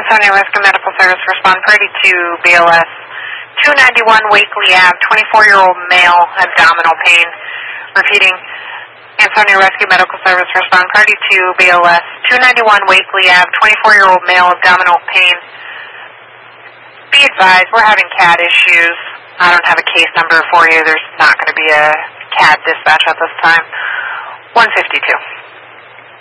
Ansonia Rescue Medical Service, respond party to BLS 291 Wakely Ave, 24-year-old male, abdominal pain. Repeating, Ansonia Rescue Medical Service, respond party to BLS 291 Wakely Ave, 24-year-old male, abdominal pain. Be advised, we're having CAD issues. I don't have a case number for you. There's not going to be a CAD dispatch at this time. 152.